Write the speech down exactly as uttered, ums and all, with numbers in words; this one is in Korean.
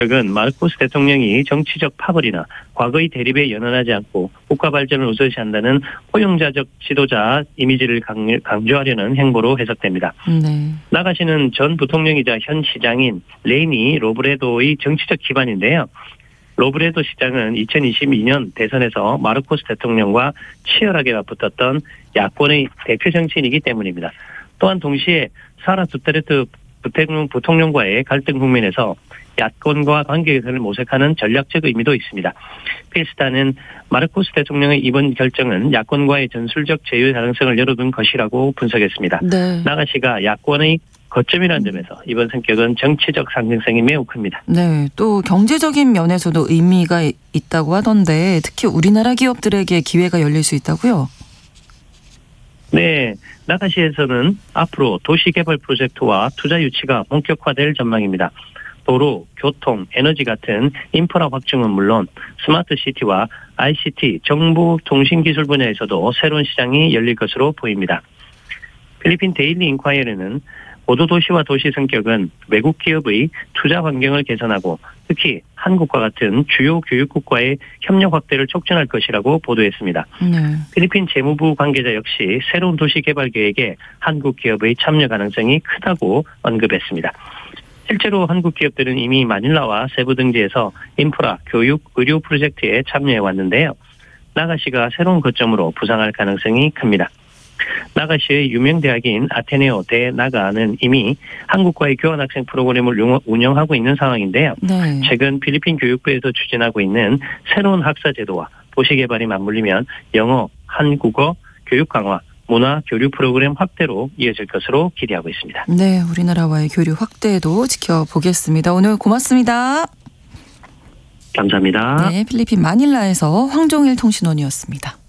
은 마르코스 대통령이 정치적 파벌이나 과거의 대립에 연연하지 않고 국가 발전을 우선시한다는 포용자적 지도자 이미지를 강조하려는 행보로 해석됩니다. 네. 나가시는 전 부통령이자 현 시장인 레이니 로브레도의 정치적 기반인데요. 로브레도 시장은 이천이십이 년 대선에서 마르코스 대통령과 치열하게 맞붙었던 야권의 대표 정치인이기 때문입니다. 또한 동시에 사라 두테르테 부통령과의 갈등 국면에서 야권과 관계 개선을 모색하는 전략적 의미도 있습니다. 필스타는 마르코스 대통령의 이번 결정은 야권과의 전술적 제휴 가능성을 열어둔 것이라고 분석했습니다. 네. 나가시가 야권의 거점이라는 점에서 이번 성격은 정치적 상징성이 매우 큽니다. 네, 또 경제적인 면에서도 의미가 있다고 하던데 특히 우리나라 기업들에게 기회가 열릴 수 있다고요? 네, 나가시에서는 앞으로 도시개발 프로젝트와 투자 유치가 본격화될 전망입니다. 도로, 교통, 에너지 같은 인프라 확충은 물론 스마트시티와 아이씨티, 정보 통신기술 분야에서도 새로운 시장이 열릴 것으로 보입니다. 필리핀 데일리 인콰이어는 고도 도시와 도시 성격은 외국 기업의 투자 환경을 개선하고 특히 한국과 같은 주요 교육국과의 협력 확대를 촉진할 것이라고 보도했습니다. 네. 필리핀 재무부 관계자 역시 새로운 도시 개발 계획에 한국 기업의 참여 가능성이 크다고 언급했습니다. 실제로 한국 기업들은 이미 마닐라와 세부 등지에서 인프라, 교육, 의료 프로젝트에 참여해 왔는데요. 나가시가 새로운 거점으로 부상할 가능성이 큽니다. 나가시의 유명 대학인 아테네오 대 나가는 이미 한국과의 교환학생 프로그램을 운영하고 있는 상황인데요. 네. 최근 필리핀 교육부에서 추진하고 있는 새로운 학사 제도와 도시 개발이 맞물리면 영어, 한국어, 교육 강화, 문화 교류 프로그램 확대로 이어질 것으로 기대하고 있습니다. 네, 우리나라와의 교류 확대도 지켜보겠습니다. 오늘 고맙습니다. 감사합니다. 네, 필리핀 마닐라에서 황종일 통신원이었습니다.